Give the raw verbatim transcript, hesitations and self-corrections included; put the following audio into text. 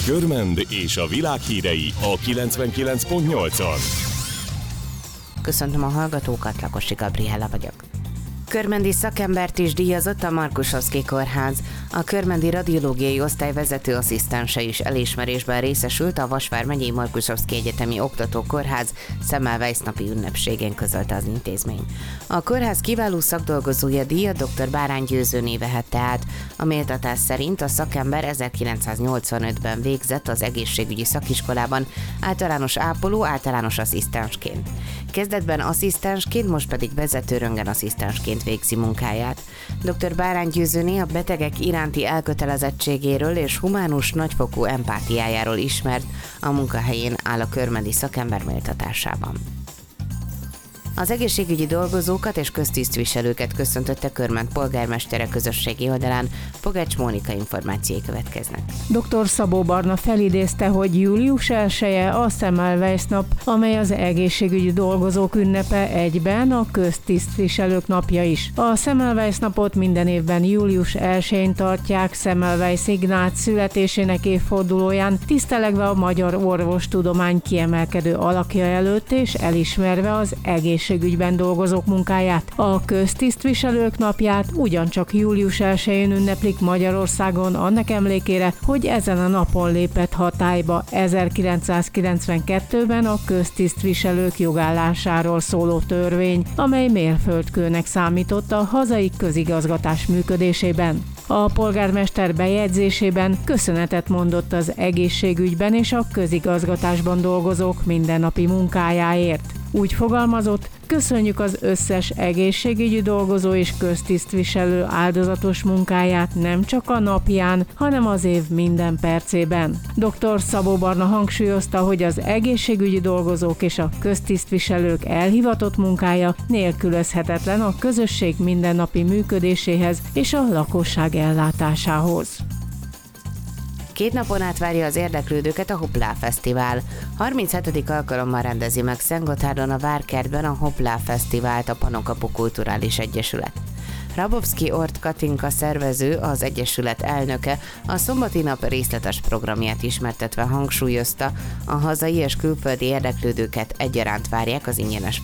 Körmend és a világ hírei a kilencvenkilenc pont nyolcon. Köszöntöm a hallgatókat, Lakosi Gabriella vagyok. Körmendi szakembert is díjazott a Markusoszky Kórház. A körmendi radiológiai osztály vezető asszisztense is elismerésben részesült a Vas vármegyei Markusoszky Egyetemi Oktatókórház Semmelweis napi ünnepségén, közölte az intézmény. A kórház kiváló szakdolgozója díjat dr. Bárány Győzőné vehette át. A méltatás szerint a szakember ezerkilencszáznyolcvanötben végzett az egészségügyi szakiskolában általános ápoló, általános asszisztensként. Kezdetben asszisztensként, most pedig vezető röntgenasszisztensként végzi munkáját. dr. Bárány Győzőné a betegek iránti elkötelezettségéről és humánus nagyfokú empátiájáról ismert, a munkahelyén áll a körmendi szakember méltatásában. Az egészségügyi dolgozókat és köztisztviselőket köszöntötte Körmend polgármestere közösségi oldalán. Pogács Mónika információi következnek. dr. Szabó Barna felidézte, hogy július elseje a Semmelweis nap, amely az egészségügyi dolgozók ünnepe, egyben a köztisztviselők napja is. A Semmelweis napot minden évben július elsején tartják Semmelweis Ignác születésének évfordulóján, tisztelegve a magyar orvostudomány kiemelkedő alakja előtt és elismerve az egészségügyi egészségügyben dolgozók munkáját. A köztisztviselők napját ugyancsak július elsején ünneplik Magyarországon annak emlékére, hogy ezen a napon lépett hatályba ezerkilencszázkilencvenkettőben a köztisztviselők jogállásáról szóló törvény, amely mérföldkőnek számított a hazai közigazgatás működésében. A polgármester bejegyzésében köszönetet mondott az egészségügyben és a közigazgatásban dolgozók mindennapi munkájáért. Úgy fogalmazott: köszönjük az összes egészségügyi dolgozó és köztisztviselő áldozatos munkáját nem csak a napján, hanem az év minden percében. dr. Szabó Barna hangsúlyozta, hogy az egészségügyi dolgozók és a köztisztviselők elhivatott munkája nélkülözhetetlen a közösség mindennapi működéséhez és a lakosság ellátásához. Két napon át várja az érdeklődőket a Hoplá Fesztivál. harminchetedik alkalommal rendezi meg Szentgotthárdon a Várkertben a Hoplá Fesztivált a Pannonkapu Kulturális Egyesület. Rabowski Ort Katinka szervező, az egyesület elnöke a szombati nap részletes programját ismertetve hangsúlyozta, a hazai és külföldi érdeklődőket egyaránt várják az ingyenes